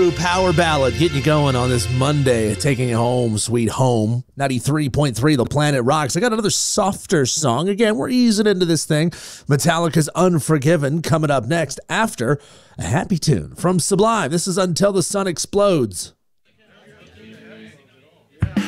true power ballad, getting you going on this Monday, taking you home, sweet home. 93.3, The Planet Rocks. I got another softer song. Again, we're easing into this thing. Metallica's Unforgiven coming up next after a happy tune from Sublime. This is Until the Sun Explodes.